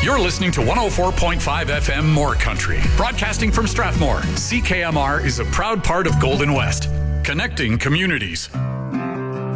You're listening to 104.5 FM More Country. Broadcasting from Strathmore, CKMR is a proud part of Golden West, connecting communities.